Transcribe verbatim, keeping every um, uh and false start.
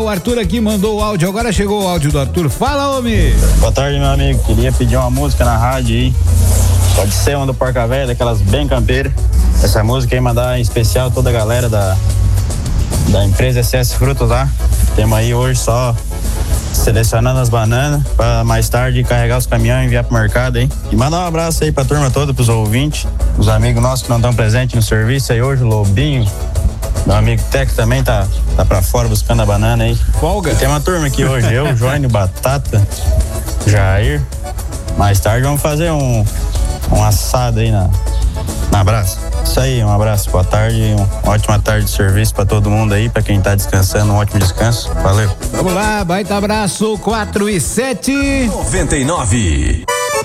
O Arthur aqui mandou o áudio, agora chegou o áudio do Arthur. Fala, homem! Boa tarde, meu amigo. Queria pedir uma música na rádio aí. Pode ser uma do Porca Velha, daquelas bem campeiras. Essa música aí mandar em especial toda a galera da, da empresa S S Frutos lá. Temos aí hoje só selecionando as bananas para mais tarde carregar os caminhões e enviar pro mercado aí. E mandar um abraço aí pra turma toda, pros ouvintes, os amigos nossos que não estão presentes no serviço aí hoje, o Lobinho. Meu amigo Teco também tá, tá pra fora buscando a banana aí. Folga. E tem uma turma aqui hoje, eu, Joênio, Batata, Jair. Mais tarde vamos fazer um, um assado aí na, na brasa. Isso aí, um abraço, boa tarde, uma ótima tarde de serviço pra todo mundo aí, pra quem tá descansando, um ótimo descanso. Valeu. Vamos lá, baita abraço, quatro e sete. noventa e nove.